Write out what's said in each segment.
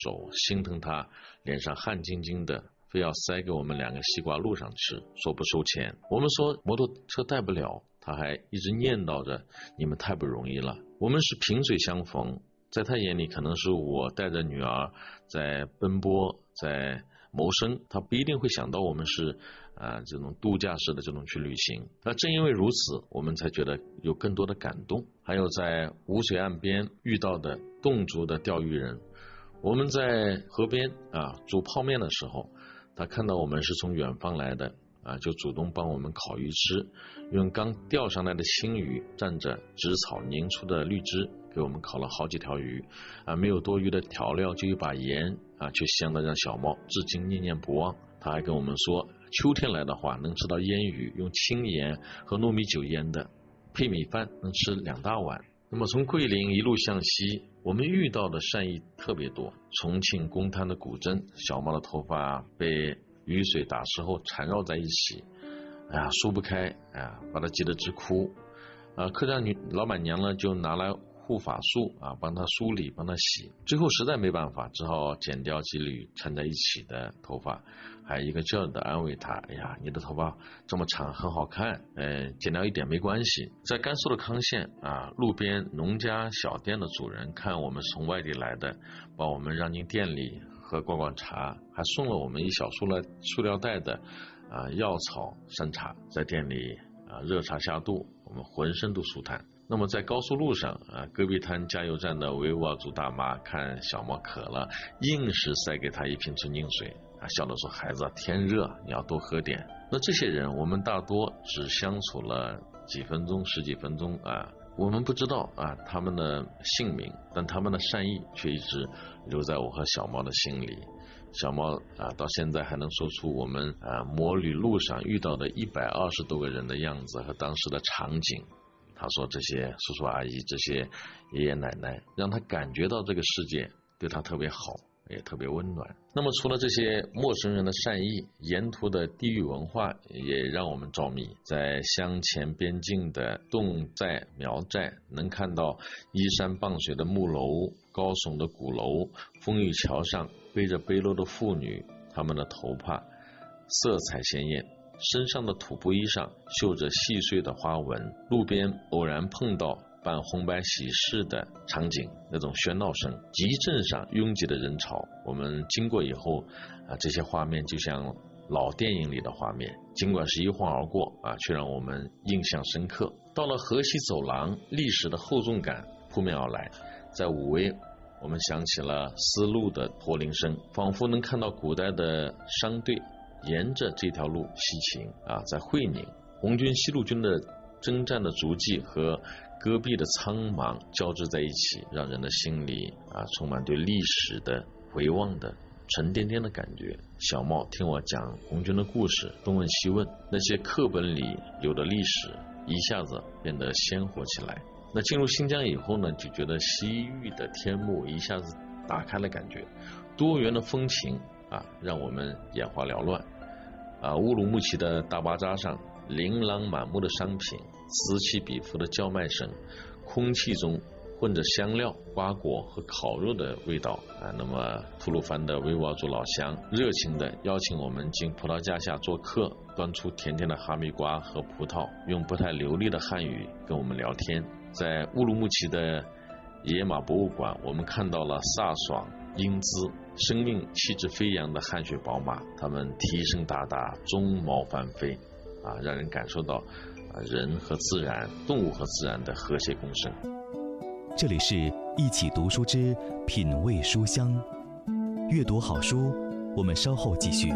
手，心疼他脸上汗津津的，非要塞给我们2个西瓜路上吃，说不收钱。我们说摩托车带不了，他还一直念叨着你们太不容易了。我们是萍水相逢，在他眼里可能是我带着女儿在奔波，在谋生，他不一定会想到我们是这种度假式的这种去旅行。那正因为如此，我们才觉得有更多的感动。还有在污水岸边遇到的侗族的钓鱼人，我们在河边煮泡面的时候，他看到我们是从远方来的就主动帮我们烤鱼吃，用刚钓上来的新鱼蘸着紫草凝出的绿汁给我们烤了好几条鱼没有多余的调料，就一把盐却香得让小猫至今念念不忘。他还跟我们说，秋天来的话能吃到腌鱼，用青盐和糯米酒腌的，配米饭能吃2大碗。那么从桂林一路向西，我们遇到的善意特别多。重庆公滩的古镇，小猫的头发被雨水打湿后缠绕在一起，梳不开，把它急得直哭。客栈老板娘呢就拿来护发素帮他梳理，帮他洗。最后实在没办法，只好剪掉几缕缠在一起的头发，还一个劲儿的安慰他：哎呀，你的头发这么长很好看，剪掉一点没关系。在甘肃的康县路边农家小店的主人看我们是从外地来的，把我们让进店里喝逛茶，还送了我们一小塑料袋的药草山茶。在店里热茶下肚，我们浑身都舒坦。那么在高速路上戈壁滩加油站的维吾尔族大妈看小猫渴了，硬是塞给他一瓶纯净水笑着说：孩子天热，你要多喝点。那这些人我们大多只相处了几分钟10几分钟我们不知道他们的姓名，但他们的善意却一直留在我和小猫的心里。小猫到现在还能说出我们摩旅路上遇到的120多个人的样子和当时的场景。他说这些叔叔阿姨，这些爷爷奶奶让他感觉到这个世界对他特别好，也特别温暖。那么除了这些陌生人的善意，沿途的地域文化也让我们着迷。在湘黔边境的侗寨苗寨，能看到依山傍水的木楼，高耸的鼓楼，风雨桥上背着背篓的妇女，她们的头发色彩鲜艳，身上的土布衣上绣着细碎的花纹。路边偶然碰到办红白喜事的场景，那种喧闹声，集镇上拥挤的人潮，我们经过以后这些画面就像老电影里的画面，尽管是一晃而过却让我们印象深刻。到了河西走廊，历史的厚重感扑面而来。在武威，我们想起了丝路的驼铃声，仿佛能看到古代的商队沿着这条路西行在会宁，红军西路军的征战的足迹和戈壁的苍茫交织在一起，让人的心里充满对历史的回望的沉甸甸的感觉。小猫听我讲红军的故事，东问西问，那些课本里有的历史一下子变得鲜活起来。那进入新疆以后呢，就觉得西域的天幕一下子打开了感觉，多元的风情让我们眼花缭乱乌鲁木齐的大巴扎上琳琅满目的商品，此起彼伏的叫卖声，空气中混着香料、瓜果和烤肉的味道那么吐鲁番的维吾尔族老乡热情地邀请我们进葡萄架下做客，端出甜甜的哈密瓜和葡萄，用不太流利的汉语跟我们聊天。在乌鲁木齐的野马博物馆，我们看到了飒爽英姿、生命气质飞扬的汗血宝马，它们蹄声大大，鬃毛翻飞让人感受到人和自然、动物和自然的和谐共生。 这里是一起读书之品味书香，阅读好书，我们稍后继续。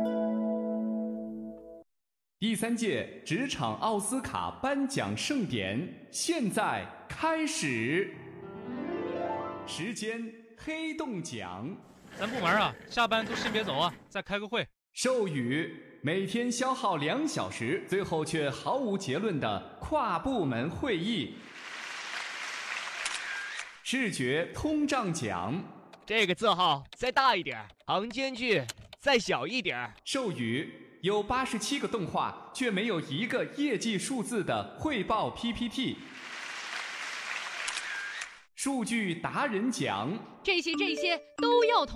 第3届职场奥斯卡颁奖盛典现在开始，时间黑洞奖。 咱部门下班都先别走再开个会。 授予每天消耗2小时，最后却毫无结论的跨部门会议。视觉通胀奖， 这个字号再大一点，行间距再小一点。 授予有87个动画却没有一个业绩数字的汇报 PPT。 数据达人奖。 这些都要